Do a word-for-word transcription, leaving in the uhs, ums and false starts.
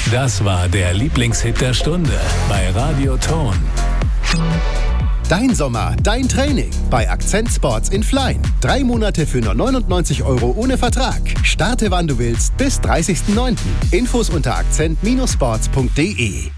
Das war der Lieblingshit der Stunde bei Radio Ton. Dein Sommer, dein Training bei Akzent Sports in Flein. Drei Monate für nur neunundneunzig Euro ohne Vertrag. Starte wann du willst bis dreißigsten neunten Infos unter akzent Sports punkt de.